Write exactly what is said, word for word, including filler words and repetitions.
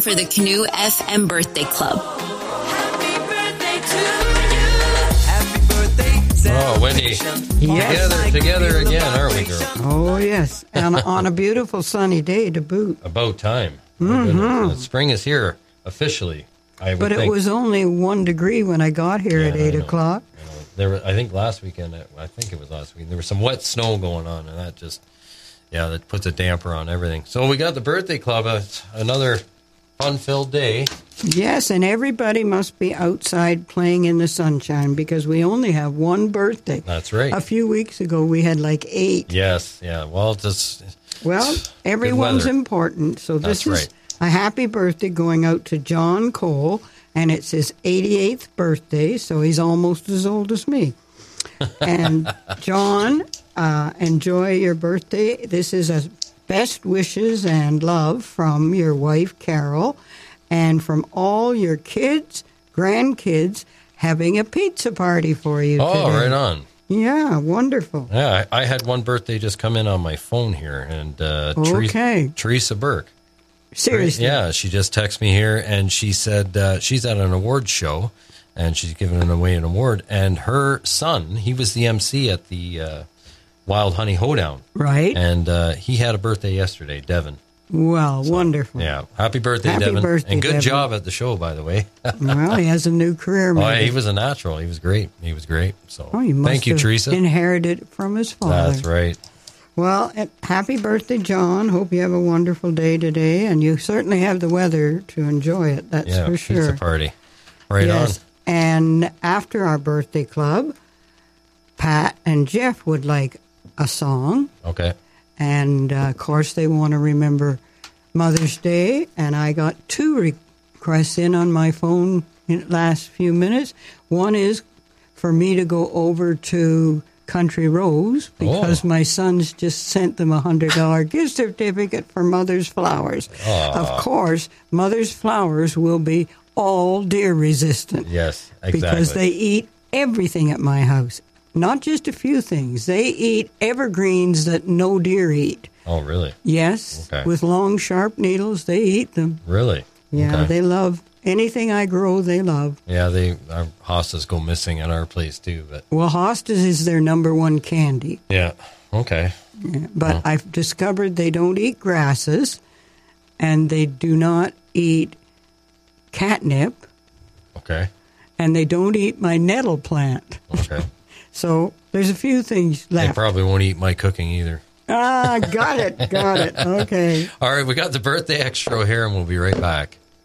For the Canoe F M Birthday Club. Happy birthday to you. Happy birthday. Oh, Wendy. Yes. Together, together again, aren't we, girl? Oh, yes. And on a beautiful sunny day to boot. About time. Mm-hmm. Spring is here, officially. I would But it think. was only one degree when I got here Yeah, at eight I know. o'clock. You know, there were, I think last weekend, I think it was last week, there was some wet snow going on, and that just, yeah, that puts a damper on everything. So we got the birthday club, uh, another fun-filled day. Yes, and everybody must be outside playing in the sunshine because we only have one birthday. That's right. A few weeks ago, we had like eight. Yes, yeah. Well, just Well, everyone's weather. important. So this That's is a happy birthday going out to John Cole, and it's his eighty-eighth birthday, so he's almost as old as me. And John, uh, enjoy your birthday. This is a best wishes and love from your wife, Carol, and from all your kids, grandkids, having a pizza party for you oh, today. right on. Yeah, wonderful. Yeah, I, I had one birthday just come in on my phone here, and uh, Okay. Teresa, Teresa Burke. Seriously. Yeah, she just texted me here, and she said uh, she's at an awards show, and she's giving away an award. And her son, he was the M C at the uh, Wild Honey Hoedown. Right. And uh, he had a birthday yesterday, Devin. Well, wonderful. Yeah, happy birthday, Happy Devin. birthday, and good Devin. job at the show, by the way. Well, he has a new career. Oh, maybe. yeah, he was a natural. He was great. He was great. So Oh, he must thank you, have Teresa. inherited it from his father. That's right. Well, and happy birthday, John. Hope you have a wonderful day today, and you certainly have the weather to enjoy it. That's Yeah, for sure. pizza party. Right yes. on. And after our birthday club, Pat and Jeff would like a song, Okay. and uh, of course they want to remember Mother's Day. And I got two requests in on my phone in the last few minutes. One is for me to go over to Country Rose because Oh. my sons just sent them a hundred dollar gift certificate for Mother's Flowers. Aw. Of course, Mother's Flowers will be all deer resistant. Yes, exactly. Because they eat everything at my house. Not just a few things. They eat evergreens that no deer eat. Oh, really? Yes, Okay. with long, sharp needles, they eat them. Really? Yeah, Okay. they love anything I grow. They love. Yeah, they our hostas go missing at our place too, but Well, hostas is their number one candy. yeah. Okay. Yeah, but I've discovered they don't eat grasses, and they do not eat catnip, Okay. and they don't eat my nettle plant. Okay. So there's a few things They left. probably won't eat my cooking either. Ah, got it, got it. Okay. All right, we got the birthday extra here, and we'll be right back.